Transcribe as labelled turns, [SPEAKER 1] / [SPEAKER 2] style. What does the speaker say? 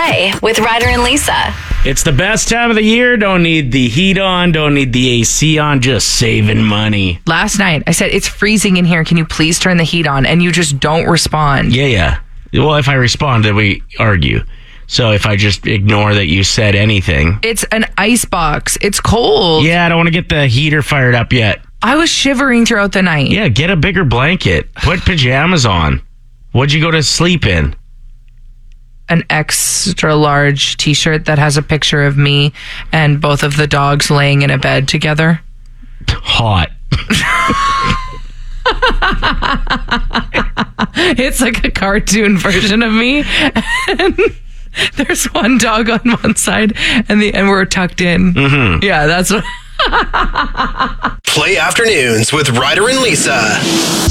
[SPEAKER 1] Play with Ryder and Lisa.
[SPEAKER 2] It's the best time of the year. Don't need the heat on. Don't need the AC on. Just saving money.
[SPEAKER 3] Last night, I said, it's freezing in here. Can you please turn the heat on? And you just don't respond.
[SPEAKER 2] Yeah. Well, if I respond, then we argue. So if I just ignore that you said anything.
[SPEAKER 3] It's an ice box. It's cold.
[SPEAKER 2] Yeah, I don't want to get the heater fired up yet.
[SPEAKER 3] I was shivering throughout the night.
[SPEAKER 2] Yeah, get a bigger blanket. Put pajamas on. What'd you go to sleep in?
[SPEAKER 3] An extra large t-shirt that has a picture of me and both of the dogs laying in a bed together.
[SPEAKER 2] Hot.
[SPEAKER 3] It's like a cartoon version of me. And there's one dog on one side and we're tucked in.
[SPEAKER 2] Mm-hmm.
[SPEAKER 3] Yeah, that's what.
[SPEAKER 4] Play Afternoons with Ryder and Lisa.